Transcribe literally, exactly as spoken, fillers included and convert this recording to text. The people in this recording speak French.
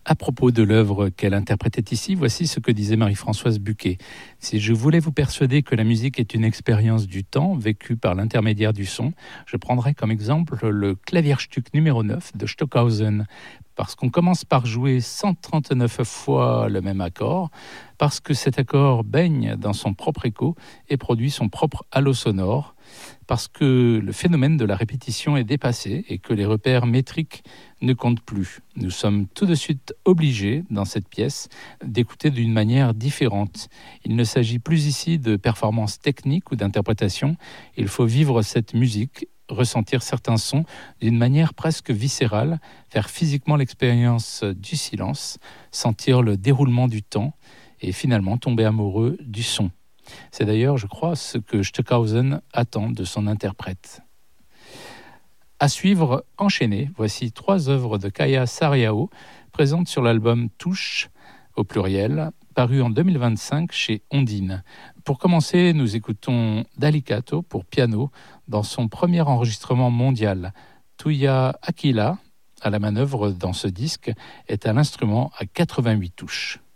À propos de l'œuvre qu'elle interprétait ici, voici ce que disait Marie-Françoise Buquet. « Si je voulais vous persuader que la musique est une expérience du temps vécue par l'intermédiaire du son, je prendrais comme exemple le Klavierstück numéro neuf de Stockhausen. Parce qu'on commence par jouer cent trente-neuf fois le même accord, parce que cet accord baigne dans son propre écho et produit son propre halo sonore, parce que le phénomène de la répétition est dépassé et que les repères métriques ne comptent plus. Nous sommes tout de suite obligés, dans cette pièce, d'écouter d'une manière différente. Il ne s'agit plus ici de performance technique ou d'interprétation, il faut vivre cette musique, ressentir certains sons d'une manière presque viscérale, faire physiquement l'expérience du silence, sentir le déroulement du temps et finalement tomber amoureux du son. C'est d'ailleurs, je crois, ce que Stockhausen attend de son interprète. À suivre, enchaîné, voici trois œuvres de Kaya Sarrião, présentes sur l'album Touche, au pluriel, paru en deux mille vingt-cinq chez Ondine. Pour commencer, nous écoutons Dalicato pour piano dans son premier enregistrement mondial. Tuija Aquila, à la manœuvre dans ce disque, est à l'instrument à quatre-vingt-huit touches.